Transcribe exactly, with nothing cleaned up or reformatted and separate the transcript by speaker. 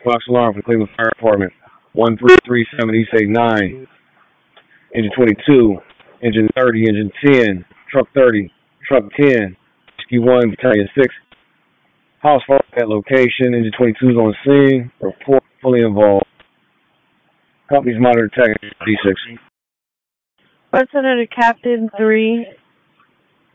Speaker 1: Fox alarm from Cleveland Fire Department. one three three seven East eight nine. Engine twenty-two, engine thirty, engine ten, truck thirty, truck ten, Rescue one, Battalion six. House fire at location, engine twenty-two is on scene, report fully involved. Company's monitor tag D six.
Speaker 2: Representative Captain three